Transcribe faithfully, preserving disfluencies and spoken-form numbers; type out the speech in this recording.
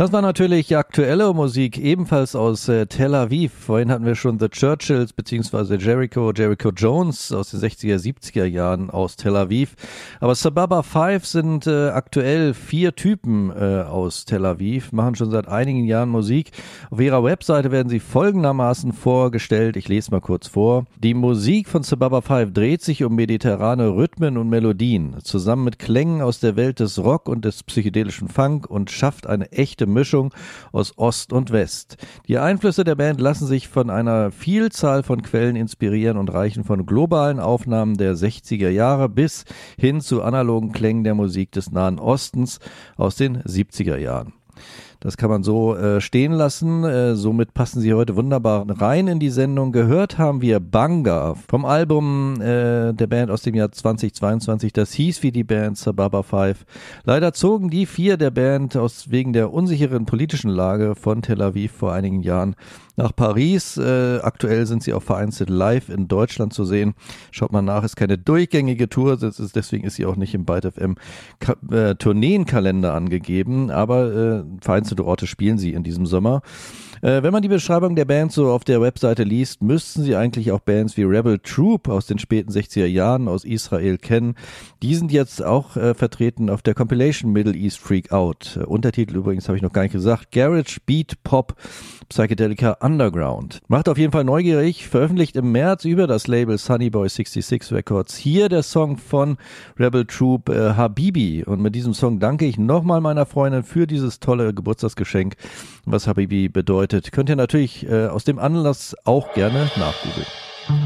Das war natürlich aktuelle Musik, ebenfalls aus äh, Tel Aviv. Vorhin hatten wir schon The Churchills bzw. Jericho, Jericho Jones aus den sechziger, siebziger Jahren aus Tel Aviv. Aber Sababa Five sind äh, aktuell vier Typen äh, aus Tel Aviv, machen schon seit einigen Jahren Musik. Auf ihrer Webseite werden sie folgendermaßen vorgestellt. Ich lese mal kurz vor. Die Musik von Sababa Five dreht sich um mediterrane Rhythmen und Melodien, zusammen mit Klängen aus der Welt des Rock und des psychedelischen Funk und schafft eine echte Mischung aus Ost und West. Die Einflüsse der Band lassen sich von einer Vielzahl von Quellen inspirieren und reichen von globalen Aufnahmen der sechziger Jahre bis hin zu analogen Klängen der Musik des Nahen Ostens aus den siebziger Jahren. Das kann man so äh, stehen lassen. Äh, somit passen sie heute wunderbar rein in die Sendung. Gehört haben wir Banga vom Album äh, der Band aus dem Jahr zweitausendzweiundzwanzig. Das hieß wie die Band Sababa Five. Leider zogen die vier der Band aus wegen der unsicheren politischen Lage von Tel Aviv vor einigen Jahren nach Paris. Äh, aktuell sind sie auch vereinzelt live in Deutschland zu sehen. Schaut mal nach, ist keine durchgängige Tour, das ist, deswegen ist sie auch nicht im Byte F M Ka- äh, Tourneenkalender angegeben, aber äh, vereinzelte Orte spielen sie in diesem Sommer. Äh, wenn man die Beschreibung der Band so auf der Webseite liest, müssten sie eigentlich auch Bands wie Rebel Troop aus den späten sechziger Jahren aus Israel kennen. Die sind jetzt auch äh, vertreten auf der Compilation Middle East Freak Out. Äh, Untertitel übrigens habe ich noch gar nicht gesagt. Garage, Beat, Pop, Psychedelica Underground. Macht auf jeden Fall neugierig. Veröffentlicht im März über das Label Sunnyboy sechsundsechzig Records. Hier der Song von Rebel Troop, äh, Habibi. Und mit diesem Song danke ich nochmal meiner Freundin für dieses tolle Geburtstagsgeschenk, was Habibi bedeutet. Könnt ihr natürlich äh, aus dem Anlass auch gerne nachgoogeln.